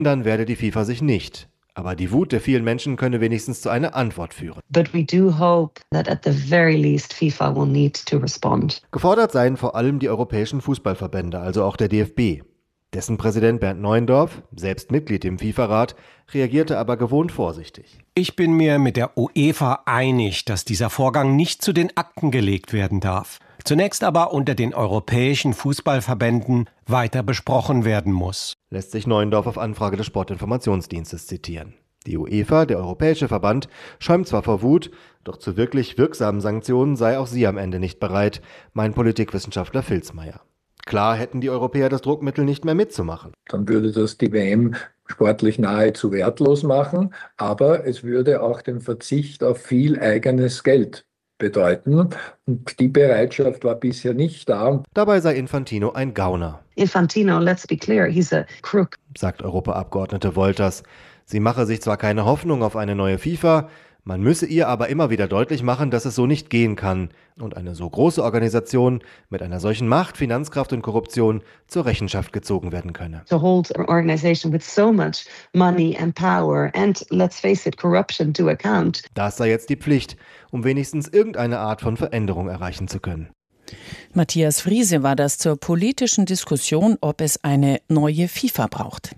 Dann werde die FIFA sich nicht. Aber die Wut der vielen Menschen könne wenigstens zu einer Antwort führen. But we do hope that at the very least FIFA will need to respond. Gefordert seien vor allem die europäischen Fußballverbände, also auch der DFB. Dessen Präsident Bernd Neuendorf, selbst Mitglied im FIFA-Rat, reagierte aber gewohnt vorsichtig. Ich bin mir mit der UEFA einig, dass dieser Vorgang nicht zu den Akten gelegt werden darf. Zunächst aber unter den europäischen Fußballverbänden weiter besprochen werden muss. Lässt sich Neuendorf auf Anfrage des Sportinformationsdienstes zitieren. Die UEFA, der europäische Verband, schäumt zwar vor Wut, doch zu wirklich wirksamen Sanktionen sei auch sie am Ende nicht bereit, meint Politikwissenschaftler Filzmeier. Klar hätten die Europäer das Druckmittel nicht mehr mitzumachen. Dann würde das die WM sportlich nahezu wertlos machen, aber es würde auch den Verzicht auf viel eigenes Geld bedeuten. Und die Bereitschaft war bisher nicht da. Dabei sei Infantino ein Gauner. Infantino, let's be clear, he's a crook, sagt Europaabgeordnete Wolters. Sie mache sich zwar keine Hoffnung auf eine neue FIFA, man müsse ihr aber immer wieder deutlich machen, dass es so nicht gehen kann und eine so große Organisation mit einer solchen Macht, Finanzkraft und Korruption zur Rechenschaft gezogen werden könne. To hold an organization with so much money and power and, let's face it, corruption to account. Das sei jetzt die Pflicht, um wenigstens irgendeine Art von Veränderung erreichen zu können. Matthias Friese war das zur politischen Diskussion, ob es eine neue FIFA braucht.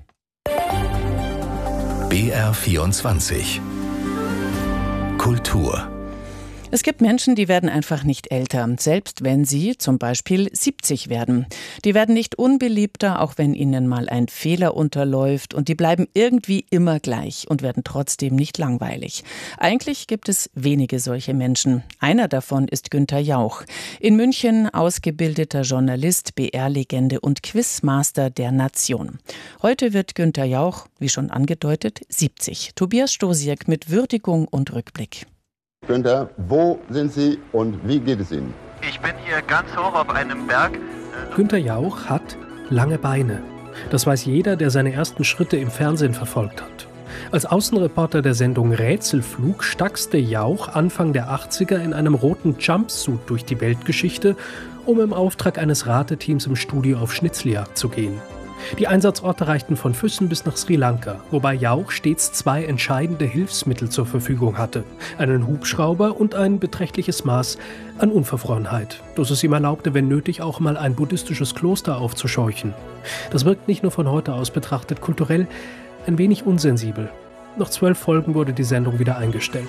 BR24 Kultur. Es gibt Menschen, die werden einfach nicht älter, selbst wenn sie zum Beispiel 70 werden. Die werden nicht unbeliebter, auch wenn ihnen mal ein Fehler unterläuft, und die bleiben irgendwie immer gleich und werden trotzdem nicht langweilig. Eigentlich gibt es wenige solche Menschen. Einer davon ist Günther Jauch. In München ausgebildeter Journalist, BR-Legende und Quizmaster der Nation. Heute wird Günther Jauch, wie schon angedeutet, 70. Tobias Stosiek mit Würdigung und Rückblick. Günther, wo sind Sie und wie geht es Ihnen? Ich bin hier ganz hoch auf einem Berg. Günther Jauch hat lange Beine. Das weiß jeder, der seine ersten Schritte im Fernsehen verfolgt hat. Als Außenreporter der Sendung Rätselflug stachste Jauch Anfang der 80er in einem roten Jumpsuit durch die Weltgeschichte, um im Auftrag eines Rateteams im Studio auf Schnitzeljagd zu gehen. Die Einsatzorte reichten von Füssen bis nach Sri Lanka, wobei Jauch stets zwei entscheidende Hilfsmittel zur Verfügung hatte: einen Hubschrauber und ein beträchtliches Maß an Unverfrorenheit, das es ihm erlaubte, wenn nötig, auch mal ein buddhistisches Kloster aufzuscheuchen. Das wirkt nicht nur von heute aus betrachtet kulturell ein wenig unsensibel. Nach 12 Folgen wurde die Sendung wieder eingestellt.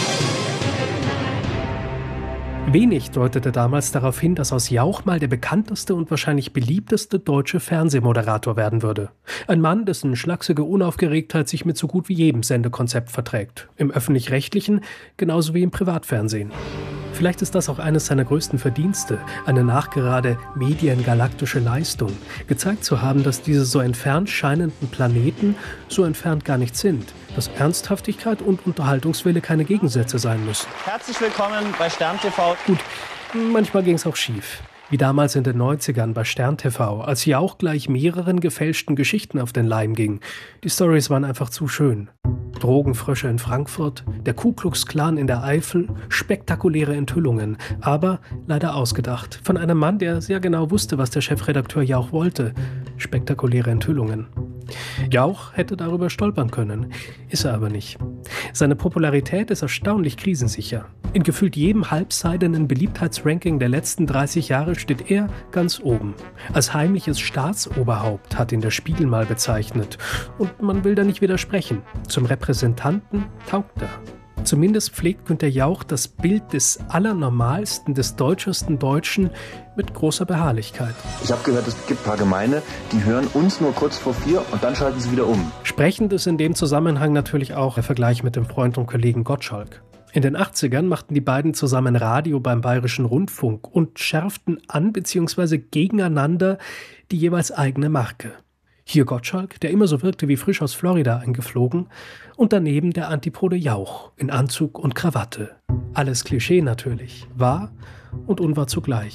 Wenig deutete damals darauf hin, dass aus Jauch mal der bekannteste und wahrscheinlich beliebteste deutsche Fernsehmoderator werden würde. Ein Mann, dessen schlachsige Unaufgeregtheit sich mit so gut wie jedem Sendekonzept verträgt. Im öffentlich-rechtlichen genauso wie im Privatfernsehen. Vielleicht ist das auch eines seiner größten Verdienste, eine nachgerade mediengalaktische Leistung, gezeigt zu haben, dass diese so entfernt scheinenden Planeten so entfernt gar nicht sind, dass Ernsthaftigkeit und Unterhaltungswille keine Gegensätze sein müssen. Herzlich willkommen bei Stern TV. Gut, manchmal ging es auch schief. Wie damals in den 90ern bei Stern TV, als Jauch gleich mehreren gefälschten Geschichten auf den Leim ging. Die Storys waren einfach zu schön. Drogenfrösche in Frankfurt, der Ku Klux Klan in der Eifel, spektakuläre Enthüllungen, aber leider ausgedacht. Von einem Mann, der sehr genau wusste, was der Chefredakteur Jauch wollte. Spektakuläre Enthüllungen. Jauch hätte darüber stolpern können, ist er aber nicht. Seine Popularität ist erstaunlich krisensicher. In gefühlt jedem halbseidenen Beliebtheitsranking der letzten 30 Jahre steht er ganz oben. Als heimliches Staatsoberhaupt hat ihn der Spiegel mal bezeichnet. Und man will da nicht widersprechen. Zum Repräsentanten taugt er. Zumindest pflegt Günther Jauch das Bild des Allernormalsten, des deutschesten Deutschen mit großer Beharrlichkeit. Ich habe gehört, es gibt ein paar Gemeinde, die hören uns nur kurz vor 4 und dann schalten sie wieder um. Sprechend ist in dem Zusammenhang natürlich auch der Vergleich mit dem Freund und Kollegen Gottschalk. In den 80ern machten die beiden zusammen Radio beim Bayerischen Rundfunk und schärften an bzw. gegeneinander die jeweils eigene Marke. Hier Gottschalk, der immer so wirkte wie frisch aus Florida eingeflogen, und daneben der Antipode Jauch in Anzug und Krawatte. Alles Klischee natürlich, wahr und unwahr zugleich.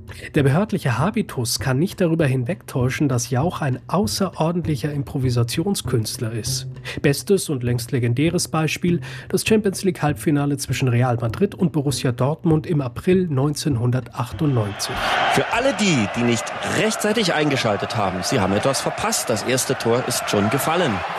Der behördliche Habitus kann nicht darüber hinwegtäuschen, dass Jauch ein außerordentlicher Improvisationskünstler ist. Bestes und längst legendäres Beispiel: das Champions-League-Halbfinale zwischen Real Madrid und Borussia Dortmund im April 1998. Für alle die nicht rechtzeitig eingeschaltet haben, sie haben etwas verpasst. Das erste Tor ist schon gefallen.